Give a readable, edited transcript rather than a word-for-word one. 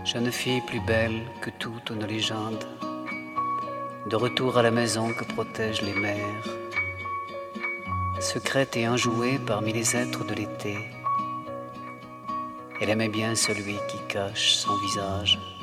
Jeune fille plus belle que toutes nos légendes, de retour à la maison que protègent les mers, secrète et enjouée parmi les êtres de l'été, elle aimait bien celui qui cache son visage.